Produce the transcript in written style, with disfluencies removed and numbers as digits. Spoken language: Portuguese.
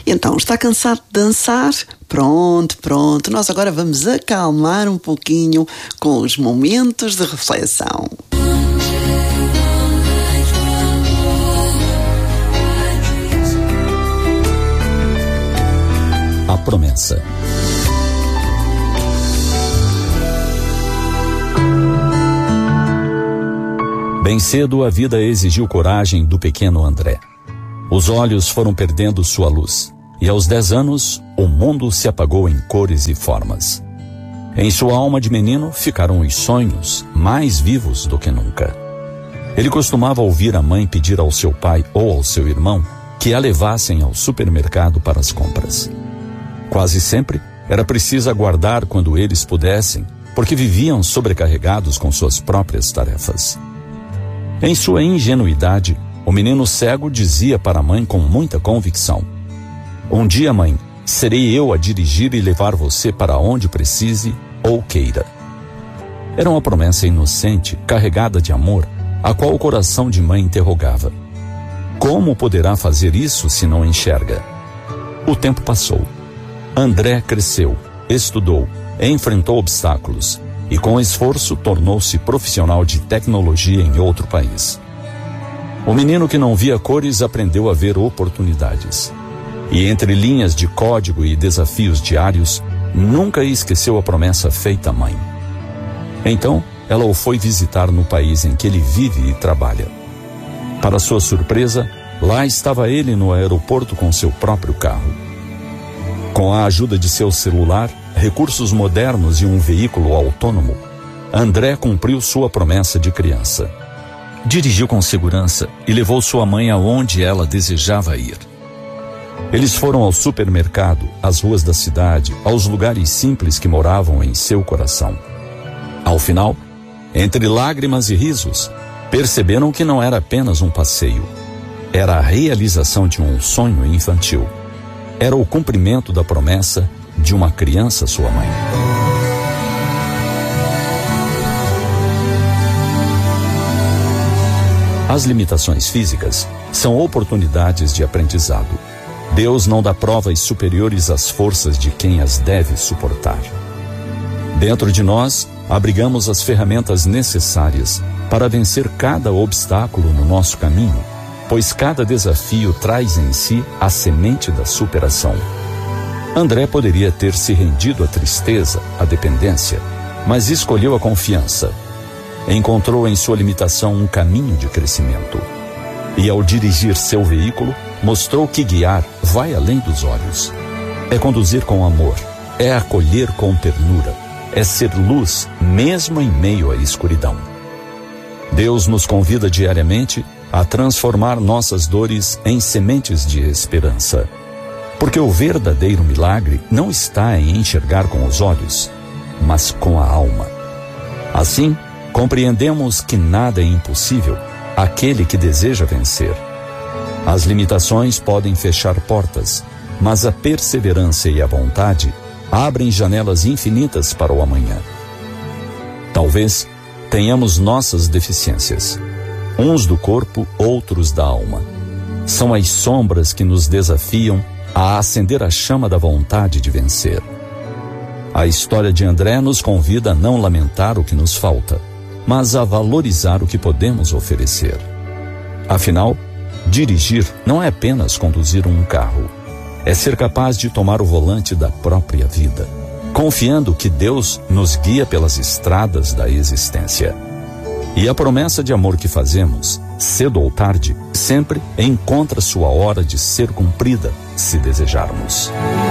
Então, está cansado de dançar? Pronto. Nós agora vamos acalmar um pouquinho com os momentos de reflexão. A promessa. Bem cedo, a vida exigiu coragem do pequeno André. Os olhos foram perdendo sua luz, e aos 10 anos, o mundo se apagou em cores e formas. Em sua alma de menino ficaram os sonhos, mais vivos do que nunca. Ele costumava ouvir a mãe pedir ao seu pai ou ao seu irmão que a levassem ao supermercado para as compras. Quase sempre era preciso aguardar quando eles pudessem, porque viviam sobrecarregados com suas próprias tarefas. Em sua ingenuidade, o menino cego dizia para a mãe com muita convicção: "Um dia, mãe, serei eu a dirigir e levar você para onde precise ou queira." Era uma promessa inocente, carregada de amor, a qual o coração de mãe interrogava: como poderá fazer isso se não enxerga? O tempo passou. André cresceu, estudou, enfrentou obstáculos e com esforço tornou-se profissional de tecnologia em outro país. O menino que não via cores aprendeu a ver oportunidades. E entre linhas de código e desafios diários, nunca esqueceu a promessa feita à mãe. Então, ela o foi visitar no país em que ele vive e trabalha. Para sua surpresa, lá estava ele no aeroporto com seu próprio carro. Com a ajuda de seu celular, recursos modernos e um veículo autônomo, André cumpriu sua promessa de criança. Dirigiu com segurança e levou sua mãe aonde ela desejava ir. Eles foram ao supermercado, às ruas da cidade, aos lugares simples que moravam em seu coração. Ao final, entre lágrimas e risos, perceberam que não era apenas um passeio. Era a realização de um sonho infantil. Era o cumprimento da promessa de uma criança à sua mãe. As limitações físicas são oportunidades de aprendizado. Deus não dá provas superiores às forças de quem as deve suportar. Dentro de nós, abrigamos as ferramentas necessárias para vencer cada obstáculo no nosso caminho, pois cada desafio traz em si a semente da superação. André poderia ter se rendido à tristeza, à dependência, mas escolheu a confiança. Encontrou em sua limitação um caminho de crescimento. E ao dirigir seu veículo, mostrou que guiar vai além dos olhos. É conduzir com amor, é acolher com ternura, é ser luz mesmo em meio à escuridão. Deus nos convida diariamente a transformar nossas dores em sementes de esperança. Porque o verdadeiro milagre não está em enxergar com os olhos, mas com a alma. Assim, compreendemos que nada é impossível àquele que deseja vencer. As limitações podem fechar portas, mas a perseverança e a vontade abrem janelas infinitas para o amanhã. Talvez tenhamos nossas deficiências, uns do corpo, outros da alma. São as sombras que nos desafiam a acender a chama da vontade de vencer. A história de André nos convida a não lamentar o que nos falta, mas a valorizar o que podemos oferecer. Afinal, dirigir não é apenas conduzir um carro, é ser capaz de tomar o volante da própria vida, confiando que Deus nos guia pelas estradas da existência. E a promessa de amor que fazemos, cedo ou tarde, sempre encontra sua hora de ser cumprida, se desejarmos.